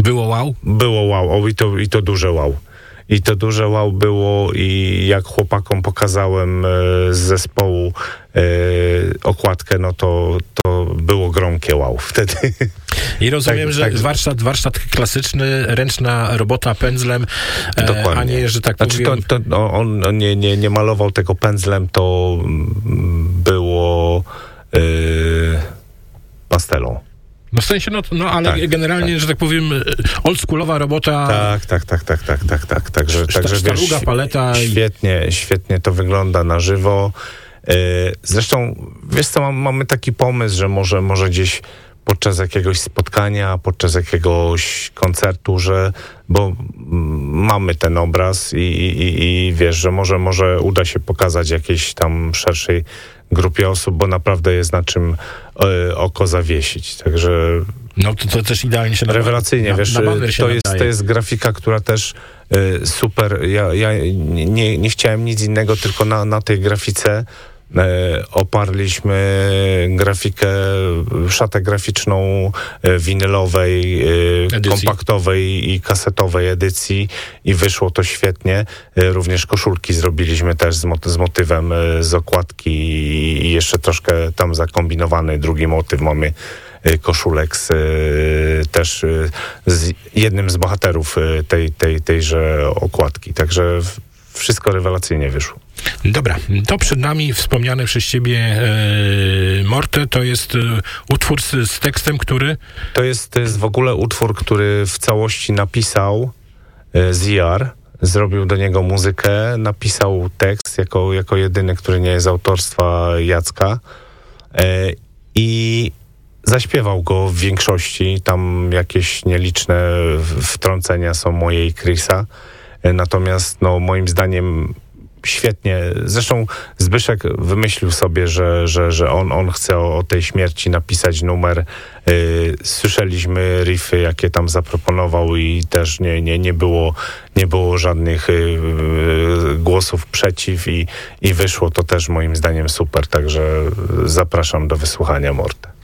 Było wow? Było wow, i to duże wow. I to duże wow było i jak chłopakom pokazałem z zespołu okładkę, no to było gromkie wow wtedy. I rozumiem, że warsztat klasyczny, ręczna robota pędzlem, a nie, że tak powiem... On nie malował tego pędzlem, to było pastelą. No w sensie, ale generalnie, że tak powiem, oldschoolowa robota. Tak. Także sztaluga, paleta. Świetnie to wygląda na żywo. Zresztą, wiesz co, mamy taki pomysł, że może gdzieś podczas jakiegoś spotkania, podczas jakiegoś koncertu, bo mamy ten obraz i wiesz, że może uda się pokazać jakiejś tam szerszej grupie osób, bo naprawdę jest na czym oko zawiesić. Także no to też idealnie się rewelacyjnie, wiesz, to jest grafika, która też super. Ja nie chciałem nic innego, tylko na tej grafice oparliśmy grafikę, szatę graficzną winylowej, kompaktowej i kasetowej edycji i wyszło to świetnie. Również koszulki zrobiliśmy też z motywem z okładki i jeszcze troszkę tam zakombinowany drugi motyw. Mamy koszulek też z jednym z bohaterów tejże okładki. Także wszystko rewelacyjnie wyszło. Dobra, to przed nami wspomniany przez ciebie Morte, to jest utwór z tekstem, który... To jest w ogóle utwór, który w całości napisał Ziar, zrobił do niego muzykę, napisał tekst jako jedyny, który nie jest autorstwa Jacka i zaśpiewał go w większości, tam jakieś nieliczne wtrącenia są moje i Chrisa, natomiast moim zdaniem świetnie. Zresztą Zbyszek wymyślił sobie, że on chce o tej śmierci napisać numer. Słyszeliśmy riffy, jakie tam zaproponował i też nie było żadnych głosów przeciw i wyszło to też moim zdaniem super. Także zapraszam do wysłuchania Morte.